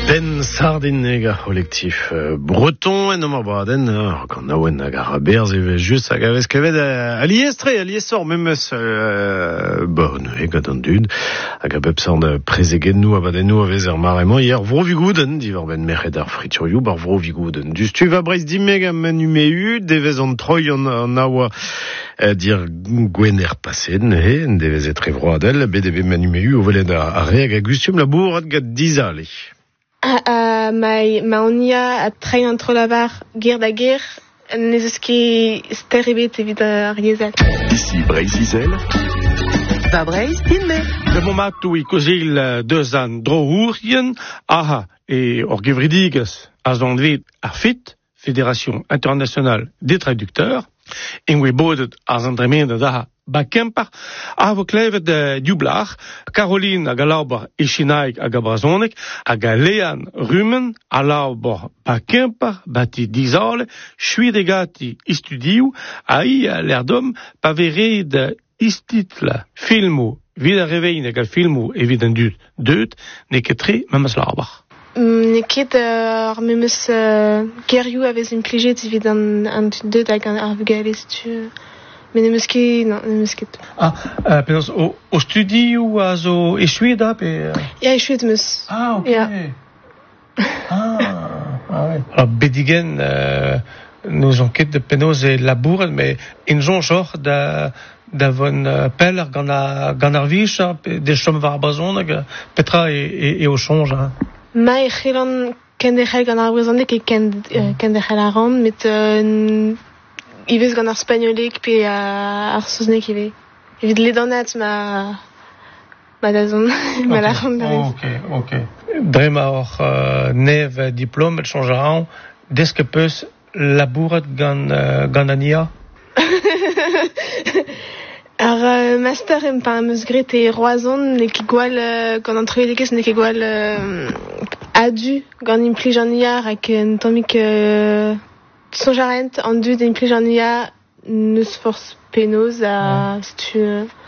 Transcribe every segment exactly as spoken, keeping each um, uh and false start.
Ben Sardinega collectif euh, breton en oma braden euh, quand nawen hag ar berz e just hag avez kevet a liestre a liesor memes euh, bon e gant an dud hag a bep sand prezegen nou abadennou avez ar maremont hier vro vigouden divar ben merc'hed ar friturioù bar vro vigouden du stu va breiz dimeg am menumeu devez an troi an, an awa euh, dir gwener pasen e devez etre vro adel B D B menumeu o velet a re hag a gustum labour ad gad dizale. Uh, mai maonia a train antro lavar ger da ger ne eus ket sterrebet evit ar yezel. Ici Breiz-Izel. Va Breiz dinme. Le moment où il kozil deus an drohourien, aha, et or gevridigas a zon vet ar fit, Fédération internationale des traducteurs, en we bodet a zan dremendet aha bakempar, a vo klevet uh, dublar, Caroline hag a laobar echinaik hag a brazonek, hag a Lean Rumen a laobar bakempar, bati dizale, chuit egati istudiou, a i a l'erdom pa vered istitla filmo, vid a revein hag a filmo evit an dud deut, ne ket tre memes laobar. Mm, ne ket uh, ar memes uh, gerioù avez implijet evit an, an dud deut hag an ar vugalez tu... Mais ne meus ket, non, ne meus ket. Ah, euh, penaos, o, o studioù a zo echuet da, pe... Ya, echuet meus. Ah, ok. Ya. Ah, ah ouais. Alors, bedigen, euh, nous on ket de penaos e labouret, mais en jonjor da, da von uh, peller gant, a, gant ar vich, de chom var bazon, hag petra e, e, e o chonj. Hein. Ma e c'helan ken de c'hel gant ar brezhoneg e ken, uh, ken de c'hel ar an, met... Uh, Ivez gant ar spagnolek pe ar saozneg ive. Evit ledanat ma... ma da zon, ma la ran da rez. Ok, ok. Drema or uh, nev diplom et chanjarañ, deske peus labouret gant, uh, gant an I A? Ar uh, master em pa am eus gret e roazon, ne ket gwall, uh, gant an troelegez, ne ket gwall uh, adu gant implij an I A hag en tammik... Uh, Sonjarent an dud implij an I A neus forz penoz a... Stu...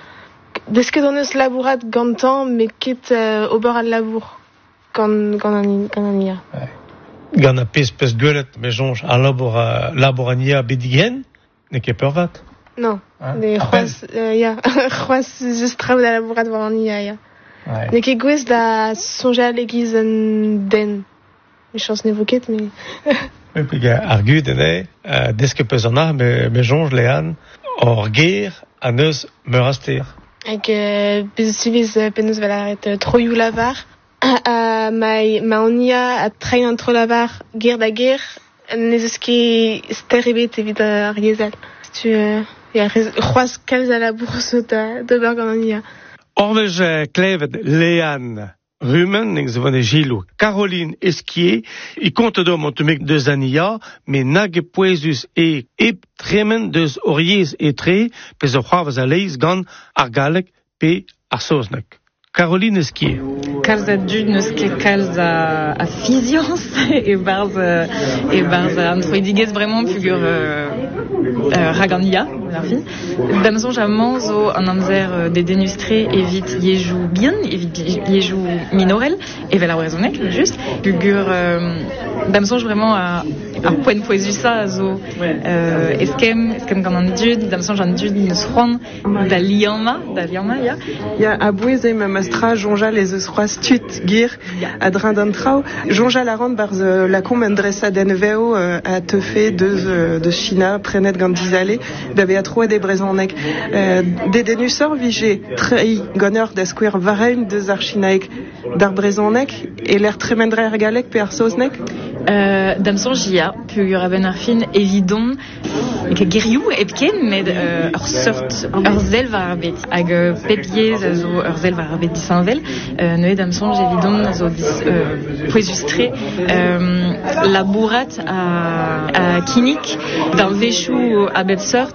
Desket an eus labourat gantan, me ket uh, ober al labour gant, gant, an, gant an I A. Ouais. Gant a pez pez gwelet, me jonj, a labour, uh, labour an I A bedigen, ne ket peurvat. Non, hein? de c'hoaz, uh, ya, c'hoaz just traoù da labourat war an I A, ya. Ouais. Ne ket gwez da sonja legiz an den. Me chans ne vo ket, me... Oui, puis ar gud ene, uh, deske peus an ar, me, me jonj lehan, or ger an eus meur aster. Hag uh, bez suiviz uh, penaos vel aret uh, troioù lavar. Uh, uh, mai ma an I A a train an tro lavar ger da ger, ne eus ket sterrebet evit uh, ar yezel. Tu uh, ya c'hoaz kalz a labour zo da d'ober gant an I A. Orvej uh, klevet Lean Rumen, nek zo vane jilou. Caroline Esquier, i kont dom an temek deus an I A, me nag e poezus e ep tremen deus oriez etre, pez o c'hoavaz a leiz gant ar galek pe ar saozneg. Caroline Esquier. Kalz a dud neus ket kalz a, a fizians e barz, e barz an troedigez bremañ pugur euh, euh, rag an I A, ar fin. Damzonj a man zo an amzer euh, de denustre evit yejou bien, evit yejou minorel, evel ar brezhoneg, just. Pugur euh, damzonj bremañ a, ar poen poezusa zo euh, eskem, eskem gant an dud, damzonj an dud neus c'hoant da lianma, da lianma, ya. Ya a boueze ma mastra jonja les eus c'hoaz tut gir a drin d'an trao. Jonja la rand barz uh, la kom en dressa den veo uh, a teufe deus, uh, deus China prenet gant dizale da be a troa de brezhoneg. Uh, de denusor vije trei gonner da skouer vareun deus ar Chinaek d'ar brezhoneg e l'er tremendre ar galek pe ar saozneg? Euh, damzonj ya, pugur a ben ar fin evidon, nek a gerioù epken, med euh, ur sort ur zel var ar bet. Hag euh, pepiez a zo ur zel var ar bet disanvel, euh, neuet damzonj evidon a zo dis, euh, poezustre euh, labourat a, a kinik d'ar vechou a bet sort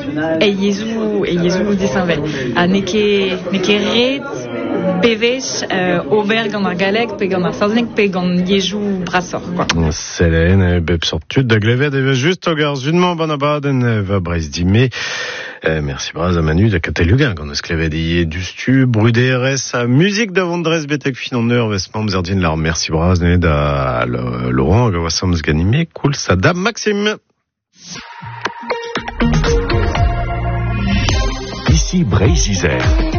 e yezou, e yezou disanvel. A neke, neke ret bevech euh, ober gant ar galek, pe gant ar saozneg, pe gant yezou brasor, quoi. Selen, bep sort tud da glevet, eve just hag ar zunman ban abadenn va Breiz dimé. Eh, merci braz a Manu da Cataluga, gant eus klevet ie du stu, bruderez a musique da vondrez betek fin an eur vez mamz er din lar merci braz ne da Laurent ga oa ganime, cool sa da Maxime. Ici Brésil.